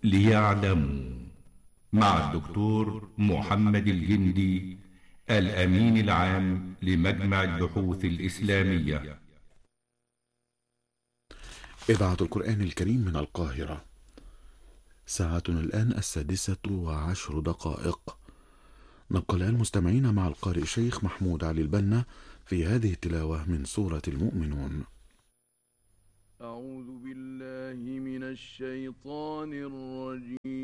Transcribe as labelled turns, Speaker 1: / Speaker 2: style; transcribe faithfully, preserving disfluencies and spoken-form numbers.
Speaker 1: ليعلموا، مع الدكتور محمد الجندي، الأمين العام لمجمع البحوث الإسلامية.
Speaker 2: إذاعة القرآن الكريم من القاهرة. ساعتنا الآن السادسة وعشر دقائق. نبقى الآن مستمعين مع القارئ شيخ محمود علي البنا في هذه التلاوة من سورة المؤمنون.
Speaker 3: أعوذ بالله من الشيطان الرجيم.